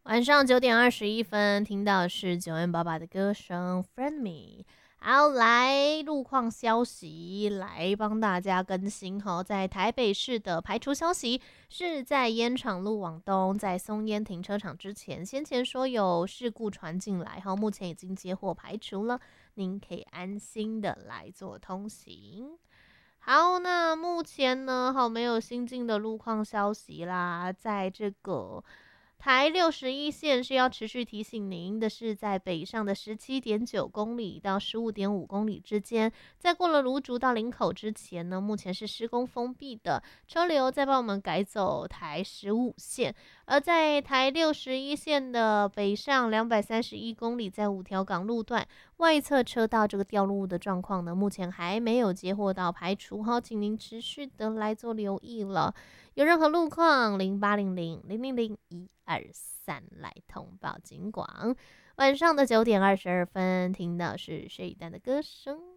晚上9点21分，听到的是9M88的歌声《Friend Me》。好，来路况消息，来帮大家更新哈。在台北市的排除消息是在烟厂路往东，在松烟停车场之前，先前说有事故传进来哈，目前已经接获排除了，您可以安心的来做通行。好，那目前呢，没有新进的路况消息啦，在这个台61线是要持续提醒您的是，在北上的17.9公里到15.5公里之间，在过了芦竹到林口之前呢，目前是施工封闭的，车流再帮我们改走台15线，而在台61线的北上231公里，在五条港路段外侧车道这个掉落物的状况呢，目前还没有接获到排除哈，请您持续的来做留意了。有任何路况0800-000-123来通报警广。晚上的9点22分，听到是水丹的歌声。